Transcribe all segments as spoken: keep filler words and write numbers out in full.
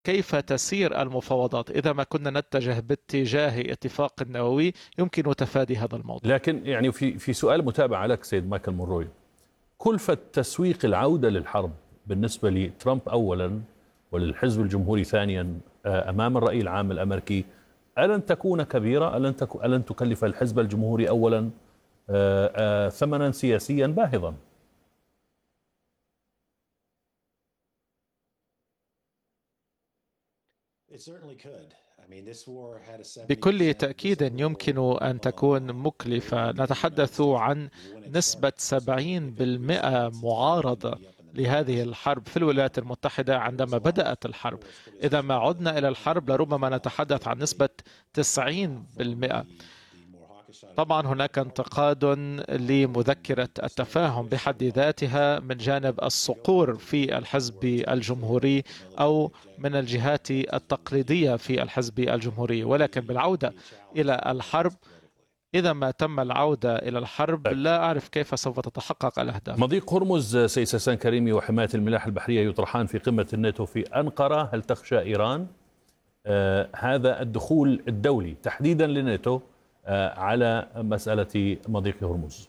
كيف تسير المفاوضات. إذا ما كنا نتجه باتجاه اتفاق نووي يمكن تفادي هذا الموضوع. لكن يعني في في سؤال متابعة لك سيد مايكل مونروي، كلفة تسويق العودة للحرب بالنسبة لترامب أولا وللحزب الجمهوري ثانيا أمام الرأي العام الأمريكي ألن تكون كبيرة؟ ألن, تكو ألن تكلف الحزب الجمهوري أولا ثمنا سياسيا باهظا؟ بكل تأكيد يمكن أن تكون مكلفة. نتحدث عن نسبة سبعين بالمئة معارضة لهذه الحرب في الولايات المتحدة عندما بدأت الحرب. إذا ما عدنا إلى الحرب لربما نتحدث عن نسبة تسعين بالمئة. طبعا هناك انتقاد لمذكرة التفاهم بحد ذاتها من جانب الصقور في الحزب الجمهوري أو من الجهات التقليدية في الحزب الجمهوري، ولكن بالعودة إلى الحرب، إذا ما تم العودة إلى الحرب لا أعرف كيف سوف تتحقق الأهداف. مضيق هرمز سيد سيسان كريمي وحماية الملاحة البحرية يطرحان في قمة الناتو في أنقرة، هل تخشى إيران آه هذا الدخول الدولي تحديدا للناتو آه على مسألة مضيق هرمز؟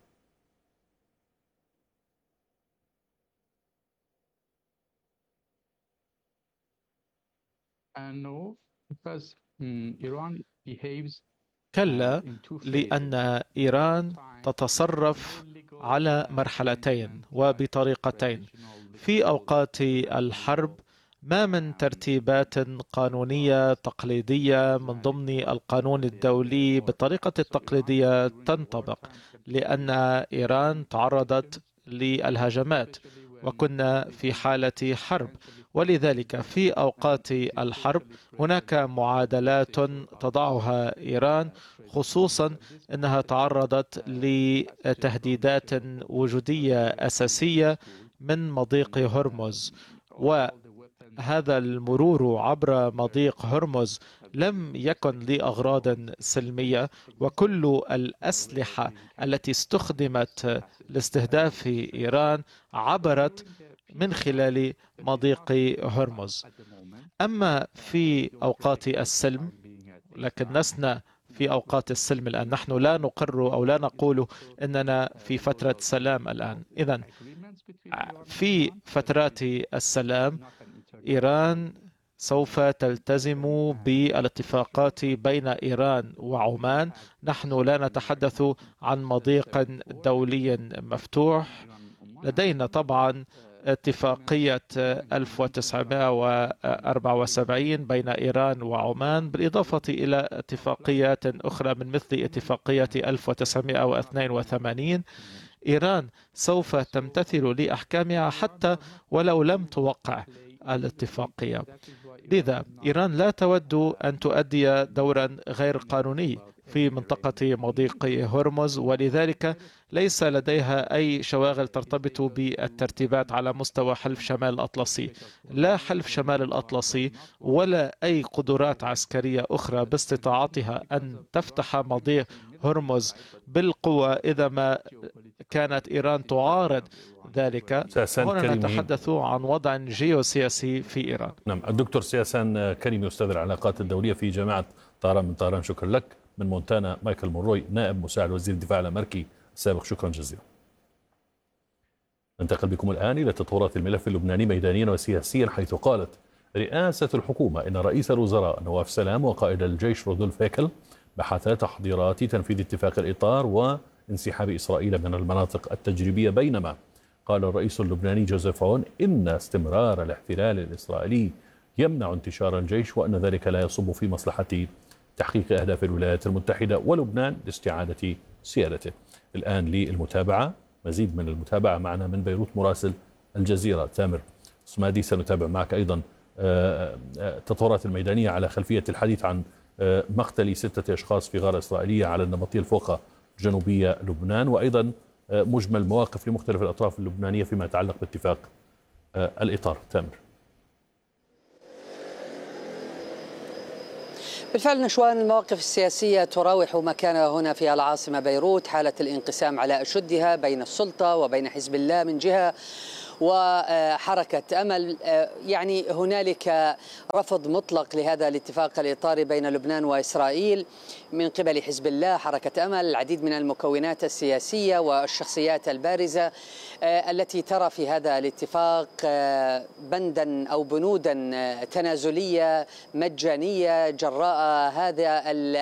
كلا، لأن إيران تتصرف على مرحلتين وبطريقتين. في أوقات الحرب ما من ترتيبات قانونية تقليدية من ضمن القانون الدولي بالطريقة التقليدية تنطبق، لأن إيران تعرضت للهجمات وكنا في حالة حرب، ولذلك في أوقات الحرب هناك معادلات تضعها إيران، خصوصا أنها تعرضت لتهديدات وجودية أساسية من مضيق هرمز، وهذا المرور عبر مضيق هرمز لم يكن لأغراض سلمية، وكل الأسلحة التي استخدمت لاستهداف إيران عبرت من خلال مضيق هرمز. أما في أوقات السلم، لكن لسنا في أوقات السلم الآن، نحن لا نقر أو لا نقول أننا في فترة سلام الآن. إذن في فترات السلام إيران سوف تلتزم بالاتفاقات بين إيران وعمان. نحن لا نتحدث عن مضيق دولي مفتوح. لدينا طبعا اتفاقية ألف وتسعمائة وأربعة وسبعين بين إيران وعمان، بالإضافة إلى اتفاقيات أخرى من مثل اتفاقية ألف وتسعمائة واثنين وثمانين. إيران سوف تمتثل لأحكامها حتى ولو لم توقع الاتفاقية. لذا إيران لا تود أن تؤدي دورا غير قانوني في منطقة مضيق هرمز، ولذلك ليس لديها أي شواغل ترتبط بالترتيبات على مستوى حلف شمال الأطلسي. لا حلف شمال الأطلسي ولا أي قدرات عسكرية أخرى باستطاعتها أن تفتح مضيق هرمز بالقوة إذا ما كانت إيران تعارض ذلك. هنا نتحدث عن وضع جيوسياسي في إيران. نعم، الدكتور سياسان كريمي أستاذ العلاقات الدولية في جامعة طهران من طهران، شكرا لك. من مونتانا مايكل مونروي نائب مساعد وزير الدفاع الأمريكي السابق، شكرا جزيلا. ننتقل بكم الآن إلى تطورات الملف اللبناني ميدانيا وسياسيا، حيث قالت رئاسة الحكومة إن رئيس الوزراء نواف سلام وقائد الجيش رودولف هيكل بحثا تحضيرات تنفيذ اتفاق الإطار وانسحاب إسرائيل من المناطق التجريبية، بينما قال الرئيس اللبناني جوزيف عون إن استمرار الاحتلال الإسرائيلي يمنع انتشار الجيش، وأن ذلك لا يصب في مصلحة تحقيق أهداف الولايات المتحدة ولبنان لاستعادة سيادته. الآن للمتابعة، مزيد من المتابعة معنا من بيروت مراسل الجزيرة تامر صمادي. سنتابع معك أيضا التطورات الميدانية على خلفية الحديث عن مقتل ستة أشخاص في غارة إسرائيلية على النبطية الفوقة جنوبية لبنان، وأيضا مجمل مواقف لمختلف الأطراف اللبنانية فيما يتعلق باتفاق الإطار. تامر. بالفعل نشوان، المواقف السياسية تراوح مكانها هنا في العاصمة بيروت، حالة الانقسام على أشدها بين السلطة وبين حزب الله من جهة، وحركة أمل. يعني هنالك رفض مطلق لهذا الاتفاق الإطاري بين لبنان وإسرائيل من قبل حزب الله، حركة أمل، العديد من المكونات السياسية والشخصيات البارزة التي ترى في هذا الاتفاق بندا أو بنودا تنازلية مجانية جراء هذا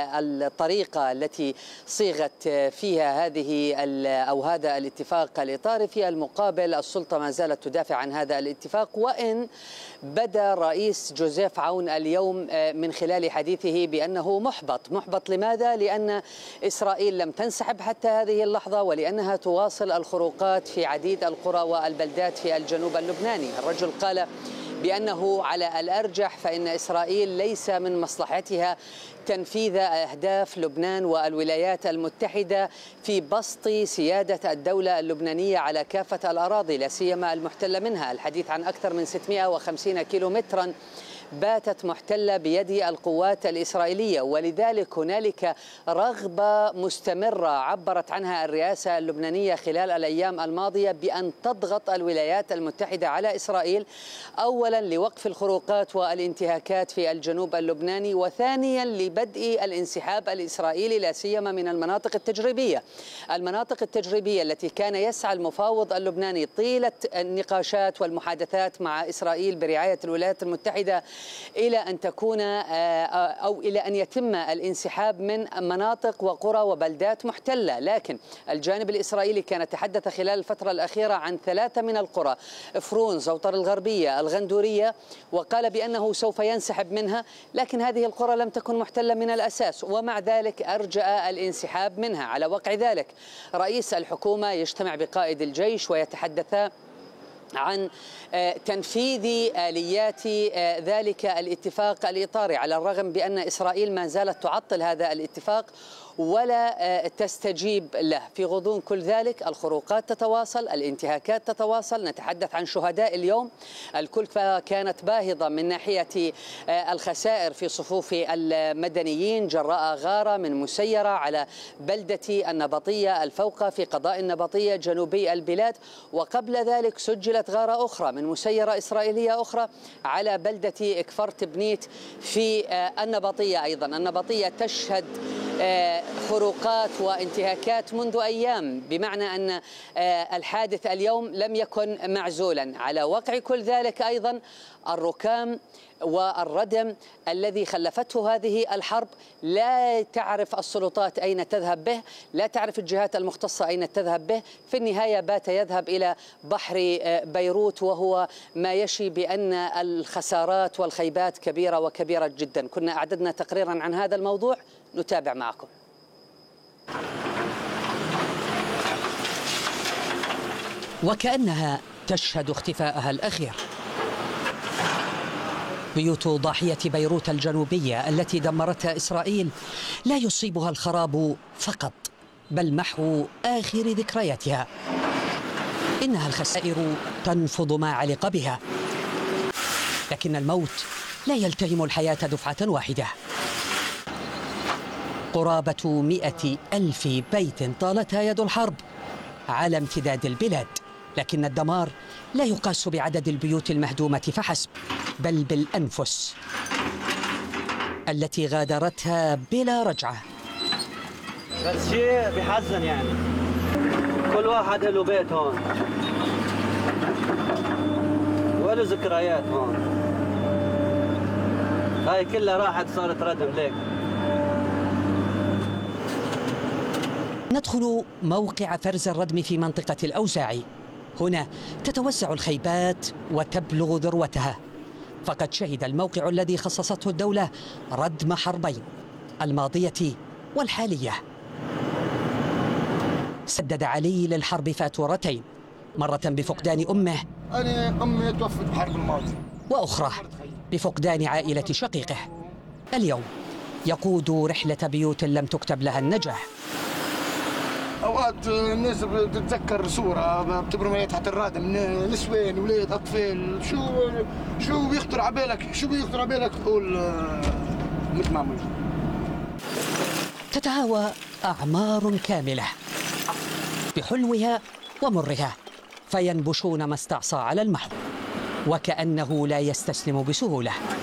الطريقة التي صيغت فيها هذه أو هذا الاتفاق الإطاري. في المقابل السلطة ما زالت تدافع عن هذا الاتفاق، وإن بدا الرئيس جوزيف عون اليوم من خلال حديثه بأنه محبط. محبط لماذا؟ لأن إسرائيل لم تنسحب حتى هذه اللحظة، ولأنها تواصل الخروقات في عديد القرى والبلدات في الجنوب اللبناني. الرجل قال بأنه على الأرجح فإن إسرائيل ليس من مصلحتها تنفيذ أهداف لبنان والولايات المتحدة في بسط سيادة الدولة اللبنانية على كافة الأراضي لا سيما المحتلة منها. الحديث عن أكثر من ستمائة وخمسين كيلومترا باتت محتلة بيد القوات الإسرائيلية، ولذلك هنالك رغبة مستمرة عبرت عنها الرئاسة اللبنانية خلال الأيام الماضية بأن تضغط الولايات المتحدة على إسرائيل، أولا لوقف الخروقات والانتهاكات في الجنوب اللبناني، وثانيا لبدء الانسحاب الإسرائيلي لا سيما من المناطق التجريبية. المناطق التجريبية التي كان يسعى المفاوض اللبناني طيلة النقاشات والمحادثات مع إسرائيل برعاية الولايات المتحدة إلى أن تكون أو إلى أن يتم الانسحاب من مناطق وقرى وبلدات محتلة. لكن الجانب الإسرائيلي كان يتحدث خلال الفترة الأخيرة عن ثلاثة من القرى، فرون، زوطر الغربية، الغندورية، وقال بأنه سوف ينسحب منها، لكن هذه القرى لم تكن محتلة من الأساس، ومع ذلك أرجأ الانسحاب منها. على وقع ذلك رئيس الحكومة يجتمع بقائد الجيش ويتحدث عن تنفيذ آليات ذلك الاتفاق الإطاري، على الرغم بأن إسرائيل ما زالت تعطل هذا الاتفاق ولا تستجيب له. في غضون كل ذلك الخروقات تتواصل، الانتهاكات تتواصل، نتحدث عن شهداء اليوم. الكلفة كانت باهظة من ناحية الخسائر في صفوف المدنيين جراء غارة من مسيرة على بلدة النبطية الفوقة في قضاء النبطية جنوبي البلاد، وقبل ذلك سجلت غارة أخرى من مسيرة إسرائيلية أخرى على بلدة إكفرت بنيت في النبطية. أيضا النبطية تشهد خروقات وانتهاكات منذ أيام، بمعنى أن الحادث اليوم لم يكن معزولا. على وقع كل ذلك أيضا الركام والردم الذي خلفته هذه الحرب، لا تعرف السلطات أين تذهب به، لا تعرف الجهات المختصة أين تذهب به. في النهاية بات يذهب إلى بحر بيروت، وهو ما يشي بأن الخسارات والخيبات كبيرة وكبيرة جدا. كنا أعددنا تقريرا عن هذا الموضوع، نتابع معكم. وكأنها تشهد اختفائها الأخير. بيوت ضاحية بيروت الجنوبية التي دمرتها إسرائيل لا يصيبها الخراب فقط، بل محو آخر ذكرياتها. إنها الخسائر تنفض ما علق بها، لكن الموت لا يلتهم الحياة دفعة واحدة. قرابة مئة ألف بيت طالتها يد الحرب على امتداد البلاد، لكن الدمار لا يقاس بعدد البيوت المهدومة فحسب، بل بالأنفس التي غادرتها بلا رجعة. بس شيء بحزن، يعني كل واحد له بيت هون وله ذكريات هون، هاي كلها راحت صارت ردم ليك. ندخل موقع فرز الردم في منطقة الأوزاعي. هنا تتوسع الخيبات وتبلغ ذروتها، فقد شهد الموقع الذي خصصته الدولة ردم حربين، الماضية والحالية. سدد علي للحرب فاتورتين، مرة بفقدان أمه، أنا أمي توفت بحرب الماضي، وأخرى بفقدان عائلة شقيقه. اليوم يقود رحلة بيوت لم تكتب لها النجاح. أوقات الناس بتتذكر صورة بتبرمي تحت الرادم، نسوان، ولاد، أطفال، شو شو بيخطر على بالك؟ شو بيخطر على بالك تقول مثل ما عملت؟ تتهاوى أعمار كاملة بحلوها ومرها، فينبشون ما استعصى على المحو، وكأنه لا يستسلم بسهولة.